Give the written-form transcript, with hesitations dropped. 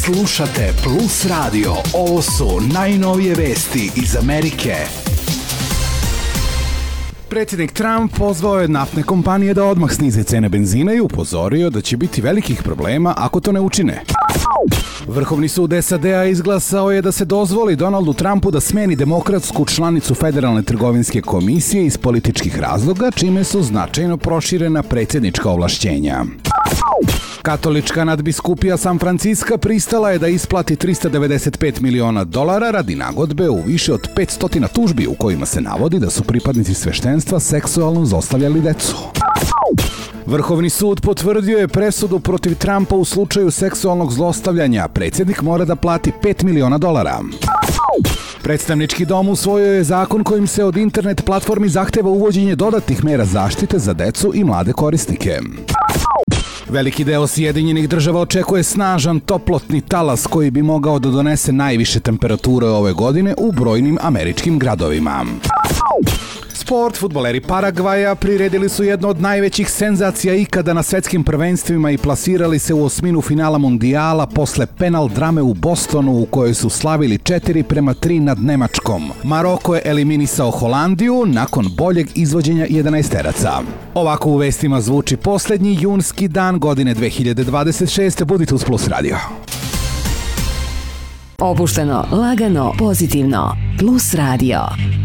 Slušate Plus Radio. Ovo su najnovije vesti iz Amerike. Predsjednik Trump pozvao je naftne kompanije da odmah snize cene benzina i upozorio da će biti velikih problema ako to ne učine. Vrhovni sud SAD-a izglasao je da se dozvoli Donaldu Trumpu da smeni demokratsku članicu Federalne trgovinske komisije iz političkih razloga, čime su značajno proširena predsjednička ovlašćenja. Katolička nadbiskupija San Franciska pristala je da isplati $395 miliona radi nagodbe u više od 500 tužbi u kojima se navodi da su pripadnici sveštenstva seksualno zlostavljali decu. Vrhovni sud potvrdio je presudu protiv Trumpa u slučaju seksualnog zlostavljanja. Predsjednik mora da plati $5 miliona. Predstavnički dom usvojio je zakon kojim se od internet platformi zahteva uvođenje dodatnih mera zaštite za decu i mlade korisnike. Veliki deo Sjedinjenih Država očekuje snažan toplotni talas koji bi mogao da donese najviše temperature ove godine u brojnim američkim gradovima. Sport, fudbaleri Paragvaja priredili su jednu od najvećih senzacija ikada na svetskim prvenstvima i plasirali se u osminu finala mundijala posle penal drame u Bostonu u kojoj su slavili 4-3 nad Nemačkom. Maroko je eliminisao Holandiju nakon boljeg izvođenja 11-teraca. Ovako u vestima zvuči poslednji junski dan godine 2026. Budite uz Plus Radio. Opušteno, lagano, pozitivno. Plus Radio.